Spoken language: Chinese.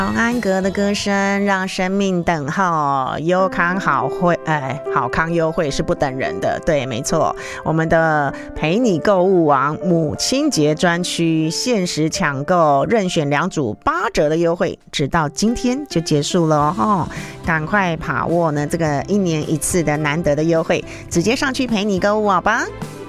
早安阁的歌声让生命等候，优康好惠，好康优惠是不等人的，对，没错。我们的陪你购物网母亲节专区限时抢购，任选2组8折的优惠，直到今天就结束了哦，赶快把握呢这个1年1次的难得的优惠，直接上去陪你购物好吧。